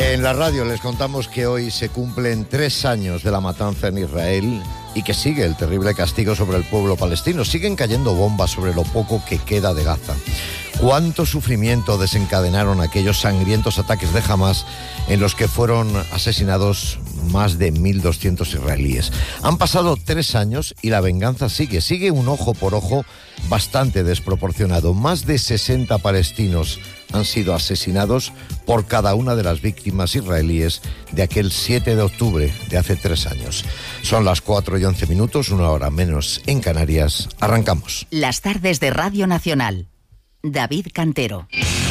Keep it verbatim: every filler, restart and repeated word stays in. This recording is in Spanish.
En la radio les contamos que hoy se cumplen tres años de la matanza en Israel y que sigue el terrible castigo sobre el pueblo palestino. Siguen cayendo bombas sobre lo poco que queda de Gaza. ¿Cuánto sufrimiento desencadenaron aquellos sangrientos ataques de Hamás en los que fueron asesinados más de mil doscientos israelíes? Han pasado tres años y la venganza sigue. Sigue un ojo por ojo bastante desproporcionado. Más de sesenta palestinos han sido asesinados por cada una de las víctimas israelíes de aquel siete de octubre de hace tres años. Son las cuatro y once minutos, una hora menos en Canarias. Arrancamos. Las tardes de Radio Nacional. David Cantero.